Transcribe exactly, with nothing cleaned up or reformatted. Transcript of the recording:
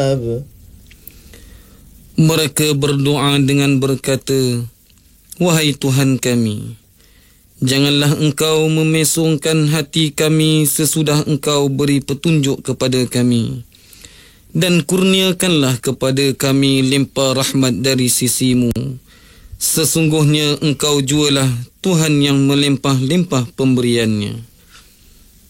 Mereka berdoa dengan berkata, "Wahai Tuhan kami, janganlah Engkau memesongkan hati kami sesudah Engkau beri petunjuk kepada kami, dan kurniakanlah kepada kami limpah rahmat dari sisi-Mu. Sesungguhnya Engkau jualah Tuhan yang melimpah-limpah pemberiannya."